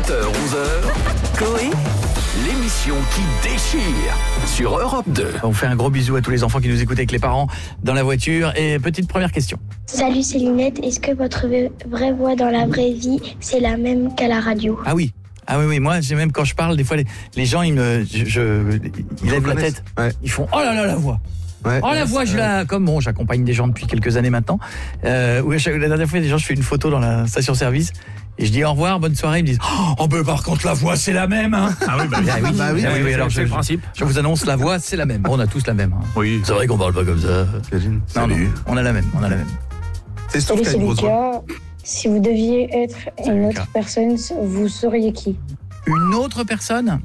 7h-11h, Coé, l'émission qui déchire sur Europe 2. On fait un gros bisou à tous les enfants qui nous écoutent avec les parents dans la voiture. Et petite première question. Salut, c'est Linette. Est-ce que votre vraie voix dans la vraie vie, c'est la même qu'à la radio? Ah oui, moi j'ai même quand je parle, des fois les gens ils lèvent la tête. Ouais. Ils font oh là là la voix. Ouais. Oh la voix, j'accompagne des gens depuis quelques années maintenant. La dernière fois, je fais une photo dans la station-service et je dis au revoir, bonne soirée. Ils me disent par contre la voix c'est la même. Hein. Ah oui, oui, alors c'est le principe. Je vous annonce, la voix c'est la même. Bon, on a tous la même. Hein. Oui. C'est vrai qu'on parle pas comme ça. Non, on a la même. C'est sauf Salut, qu'à c'est une grosse voix. Lucas. Si vous deviez être une autre Lucas. personne, vous seriez qui? Une autre personne.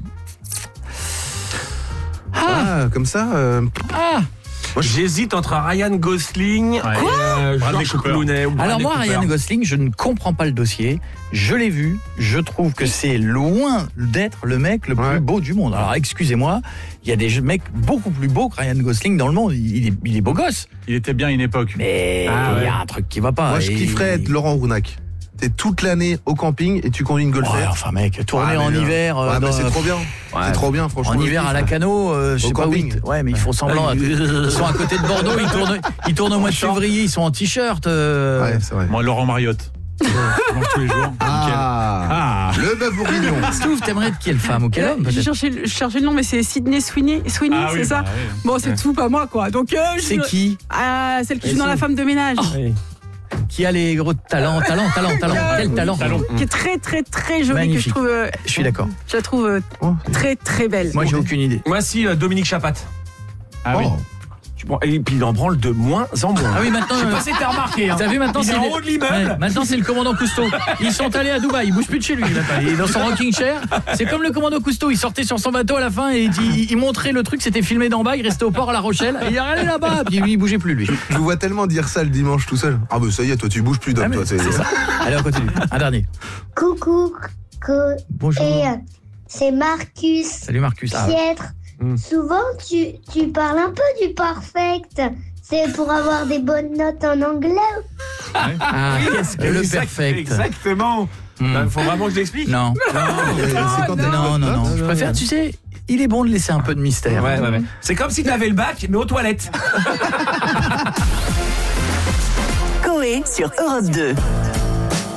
Ah, comme ça. J'hésite entre Ryan Gosling et Bradley George Clooney. Alors moi, Ryan Gosling, je ne comprends pas le dossier. Je l'ai vu. Je trouve que c'est loin d'être le mec le plus beau du monde. Alors excusez-moi, il y a des mecs beaucoup plus beaux que Ryan Gosling dans le monde. Il est beau gosse. Il était bien à une époque. Mais il y a un truc qui va pas. Moi, je kifferais être Laurent Rounac. T'es toute l'année au camping et tu conduis une golfette. Enfin mec, tourner en hiver. mais c'est trop bien. C'est trop bien, franchement. En hiver à la Cano, je sais pas où. Ouais, mais ils font semblant. Ils sont à côté de Bordeaux. Ils tournent au mois de février. Ils sont en t-shirt. Ouais, c'est vrai. Moi, Laurent Mariotte. Je mange tous les jours. Le bœuf bourguignon. Stouff, t'aimerais être quelle femme ou quel homme Je peut-être? cherchais le nom, mais c'est Sydney Sweeney, c'est ça? Bon, c'est tout, pas moi, quoi. Donc, C'est qui? Celle qui joue dans La Femme de ménage. Qui a les gros talents. Quel talent? Qui est très, très, très jolie. Magnifique. Que je trouve. Je suis d'accord. Je la trouve très, très belle. Moi, j'ai aucune idée. Moi, si, Dominique Chapat. Ah oui. Bon, et puis il en branle de moins en moins. Ah oui, maintenant. Je sais pas si t'as remarqué. Hein. T'as vu maintenant? Il est en haut de l'immeuble. Ouais, maintenant, c'est le commandant Cousteau. Ils sont allés à Dubaï. Il bouge plus de chez lui. Il est dans son rocking chair. C'est comme le commandant Cousteau. Il sortait sur son bateau à la fin et il montrait le truc. C'était filmé d'en bas. Il restait au port à La Rochelle. Et il allait là-bas. Puis il bougeait plus lui. Je vous vois tellement dire ça le dimanche tout seul. Ah bah ça y est, toi tu bouges plus d'homme, toi. C'est ça. Allez, on continue. Un dernier. Coucou. Bonjour. Et c'est Marcus. Salut Marcus. Piètre. Souvent, tu parles un peu du perfect. C'est pour avoir des bonnes notes en anglais. Qu'est-ce que le perfect? Exactement. Faut vraiment que je l'explique. Non. Non. Je préfère, tu sais, il est bon de laisser un peu de mystère. Ouais. C'est comme si t'avais le bac, mais aux toilettes. Coé sur Europe 2.